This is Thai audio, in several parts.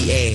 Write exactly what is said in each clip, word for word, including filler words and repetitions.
เอ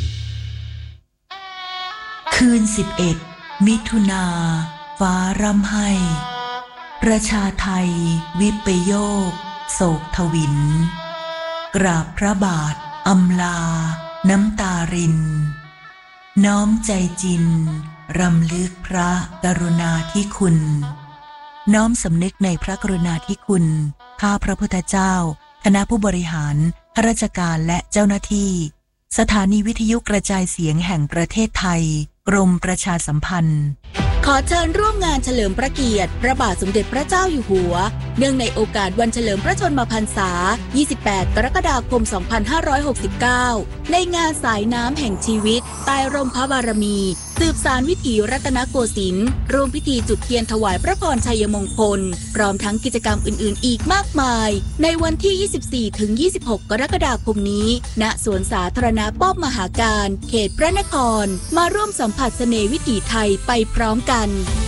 คืนสิบเอ็ดมิถุนาฟ้าร่ำไห้ประชาไทยวิปโยคโศกทวินกราบพระบาทอำลาน้ำตารินน้อมใจจินรำลึกพระกรุณาธิคุณน้อมสำนึกในพระกรุณาธิคุณข้าพระพุทธเจ้าคณะผู้บริหารข้าราชการและเจ้าหน้าที่สถานีวิทยุกระจายเสียงแห่งประเทศไทยกรมประชาสัมพันธ์ขอเชิญร่วมงานเฉลิมพระเกียรติพระบาทสมเด็จพระเจ้าอยู่หัวเนื่องในโอกาสวันเฉลิมพระชนมพรรษายี่สิบแปดกรกฎาคมสองพันห้าร้อยหกสิบเก้าในงานสายน้ำแห่งชีวิตใต้ร่มพระบารมีสืบสานวิถีรัตนโกสินทร์ร่วมพิธีจุดเทียนถวายพระพรชัยมงคลพร้อมทั้งกิจกรรมอื่นๆอีกมากมายในวันที่ ยี่สิบสี่ถึงยี่สิบหก กรกฎาคมนี้ณสวนสาธารณะป้อมมหาการเขตพระนครมาร่วมสัมผัสเสน่ห์วิถีไทยไปพร้อมกัน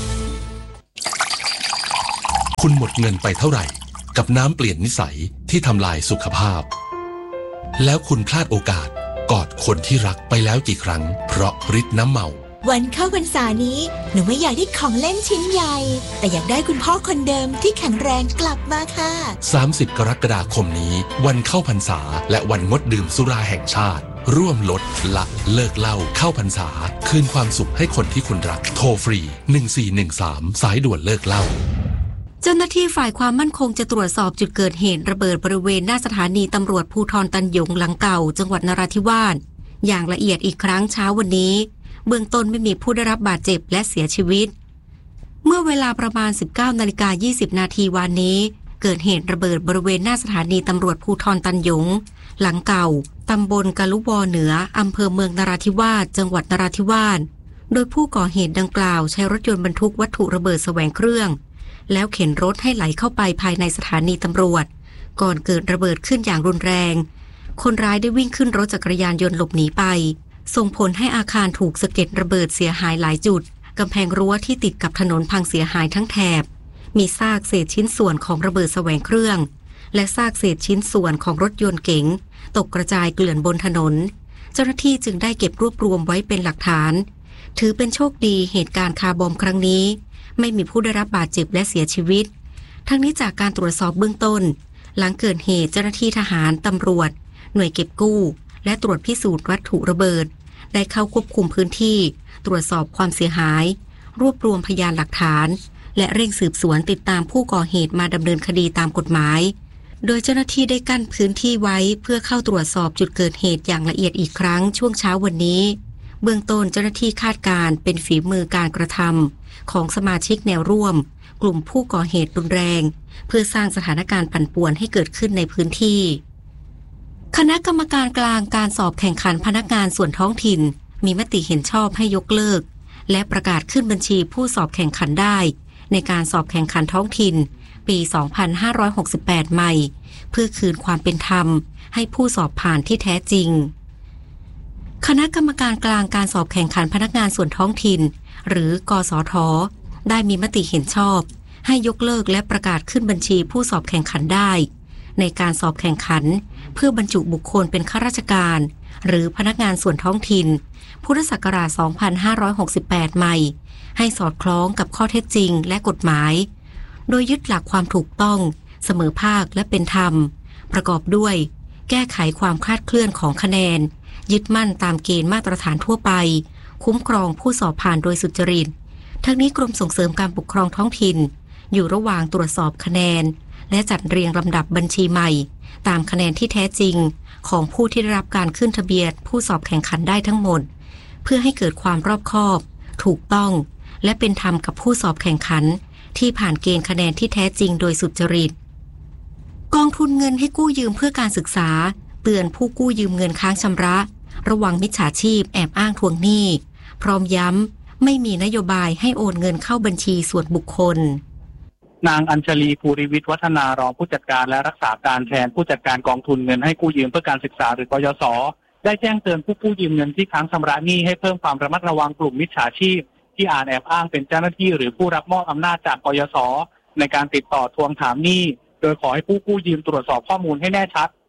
คุณหมดเงินไปเท่าไหร่กับน้ำเปลี่ยนนิสัยที่ทำลายสุขภาพแล้วคุณพลาดโอกาสกอดคนที่รักไปแล้วกี่ครั้งเพราะฤทธิ์น้ำเมาวันเข้าพรรษานี้หนูไม่อยากได้ของเล่นชิ้นใหญ่แต่อยากได้คุณพ่อคนเดิมที่แข็งแรงกลับมาค่ะสามสิบกรกฎาคมนี้วันเข้าพรรษาและวันงดดื่มสุราแห่งชาติร่วมลดละเลิกเหล้าเข้าพรรษาคืนความสุขให้คนที่คุณรักโทรฟรีหนึ่งสี่หนึ่งสามสายด่วนเลิกเหล้าเจ้าหน้าที่ฝ่ายความมั่นคงจะตรวจสอบจุดเกิดเหตุระเบิดบริเวณหน้าสถานีตำรวจภูธรตันหยงหลังเก่าจังหวัดนราธิวาสอย่างละเอียดอีกครั้งเช้าวันนี้เบื้องต้นไม่มีผู้ได้รับบาดเจ็บและเสียชีวิตเมื่อเวลาประมาณ สิบเก้านาฬิกายี่สิบนาทีวันนี้เกิดเหตุระเบิดบริเวณหน้าสถานีตำรวจภูธรตันหยงหลังเก่าตำบลกะลุวอเหนืออำเภอเมืองนราธิวาสจังหวัดนราธิวาสโดยผู้ก่อเหตุดังกล่าวใช้รถยนต์บรรทุกวัตถุระเบิดแสวงเครื่องแล้วเข็นรถให้ไหลเข้าไปภายในสถานีตำรวจก่อนเกิดระเบิดขึ้นอย่างรุนแรงคนร้ายได้วิ่งขึ้นรถจักรยานยนต์หลบหนีไปส่งผลให้อาคารถูกสะเก็ดระเบิดเสียหายหลายจุดกำแพงรั้วที่ติดกับถนนพังเสียหายทั้งแถบมีซากเศษชิ้นส่วนของระเบิดแสวงเครื่องและซากเศษชิ้นส่วนของรถยนต์เก๋งตกกระจายเกลื่อนบนถนนเจ้าหน้าที่จึงได้เก็บรวบรวมไว้เป็นหลักฐานถือเป็นโชคดีเหตุการณ์คาร์บอมครั้งนี้ไม่มีผู้ได้รับบาดเจ็บและเสียชีวิตทั้งนี้จากการตรวจสอบเบื้องต้นหลังเกิดเหตุเจ้าหน้าที่ทหารตำรวจหน่วยเก็บกู้และตรวจพิสูจน์วัตถุระเบิดได้เข้าควบคุมพื้นที่ตรวจสอบความเสียหายรวบรวมพยานหลักฐานและเร่งสืบสวนติดตามผู้ก่อเหตุมาดำเนินคดีตามกฎหมายโดยเจ้าหน้าที่ได้กั้นพื้นที่ไว้เพื่อเข้าตรวจสอบจุดเกิดเหตุอย่างละเอียดอีกครั้งช่วงเช้าวันนี้เบื้องต้นเจ้าหน้าที่คาดการณ์เป็นฝีมือการกระทำของสมาชิกแนวร่วมกลุ่มผู้ก่อเหตุรุนแรงเพื่อสร้างสถานการณ์ปั่นป่วนให้เกิดขึ้นในพื้นที่คณะกรรมการกลางการสอบแข่งขันพนักงานส่วนท้องถิ่นมีมติเห็นชอบให้ยกเลิกและประกาศขึ้นบัญชีผู้สอบแข่งขันได้ในการสอบแข่งขันท้องถิ่นปีสองพันห้าร้อยหกสิบแปดใหม่เพื่อคืนความเป็นธรรมให้ผู้สอบผ่านที่แท้จริงคณะกรรมการกลางการสอบแข่งขันพนักงานส่วนท้องถิ่นหรือกสท.ได้มีมติเห็นชอบให้ยกเลิกและประกาศขึ้นบัญชีผู้สอบแข่งขันได้ในการสอบแข่งขันเพื่อบรรจุบุคคลเป็นข้าราชการหรือพนักงานส่วนท้องถิ่นพุทธศักราชสองพันห้าร้อยหกสิบแปดใหม่ให้สอดคล้องกับข้อเท็จจริงและกฎหมายโดยยึดหลักความถูกต้องเสมอภาคและเป็นธรรมประกอบด้วยแก้ไขความคลาดเคลื่อนของคะแนนยึดมั่นตามเกณฑ์มาตรฐานทั่วไปคุ้มครองผู้สอบผ่านโดยสุจริตทั้งนี้กรมส่งเสริมการปกครองท้องถิ่นอยู่ระหว่างตรวจสอบคะแนนและจัดเรียงลำดับบัญชีใหม่ตามคะแนนที่แท้จริงของผู้ที่ได้รับการขึ้นทะเบียนผู้สอบแข่งขันได้ทั้งหมดเพื่อให้เกิดความรอบคอบถูกต้องและเป็นธรรมกับผู้สอบแข่งขันที่ผ่านเกณฑ์คะแนนที่แท้จริงโดยสุจริตกองทุนเงินให้กู้ยืมเพื่อการศึกษาเตือนผู้กู้ยืมเงินค้างชำระระวังมิจฉาชีพแอบอ้างทวงหนี้พร้อมย้ำไม่มีนโยบายให้โอนเงินเข้าบัญชีส่วนบุคคลนางอัญชลีภูริวิทย์วัฒนารองผู้จัดการและรักษาการแทนผู้จัดการกองทุนเงินให้กู้ยืมเพื่อการศึกษาหรือกยศ.ได้แจ้งเตือนผู้กู้ยืมเงินที่ค้างชำระหนี้ให้เพิ่มความระมัดระวังกลุ่มมิจฉาชีพที่อาจแอบอ้างเป็นเจ้าหน้าที่หรือผู้รับมอบอำนาจจากกยศ.ในการติดต่อทวงถามหนี้โดยขอให้ผู้กู้ยืมตรวจสอบข้อมูลให้แน่ชัด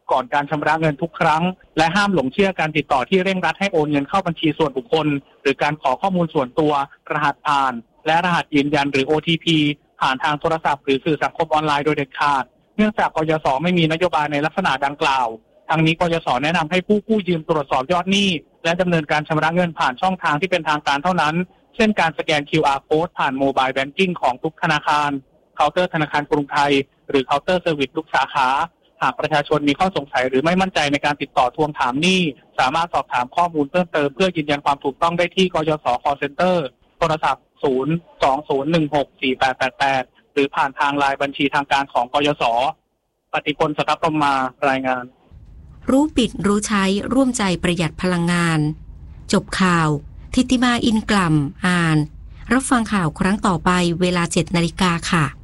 ก่อนการชำระเงินทุกครั้งและห้ามหลงเชื่อการติดต่อที่เร่งรัดให้โอนเงินเข้าบัญชีส่วนบุคคลหรือการขอข้อมูลส่วนตัวรหัสผ่านและรหัสยืนยันหรือ โอ ที พี ผ่านทางโทรศัพท์หรือสื่อสังคมออนไลน์โดยเด็ดขาดเนื่องจากกยศไม่มีนโยบายในลักษณะดังกล่าวทางนี้กยศแนะนำให้ผู้กู้ยืมตรวจสอบยอดหนี้และดำเนินการชำระเงินผ่านช่องทางที่เป็นทางการเท่านั้นเช่นการสแกน คิว อาร์ Code ผ่านโมบายแบงกิ้งของทุกธนาคารเคาน์เตอร์ธนาคารกรุงไทยหรือเคาน์เตอร์เซอร์วิสทุกสาขาหากประชาชนมีข้อสงสัยหรือไม่มั่นใจในการติดต่อทวงถามหนี้สามารถสอบถามข้อมูลเพิ่มเติมเพื่อยืนยันความถูกต้องได้ที่กยศ Call Center โทรศัพท์ ศูนย์ สอง ศูนย์ หนึ่ง หก สี่ แปด แปด แปด หรือผ่านทางไลน์บัญชีทางการของกยศปฏิพล สัทธพรหมารายงานรู้ปิดรู้ใช้ร่วมใจประหยัดพลังงานจบข่าวทิติมาอินกล่ำอ่านรับฟังข่าวครั้งต่อไปเวลา เจ็ดนาฬิกาค่ะ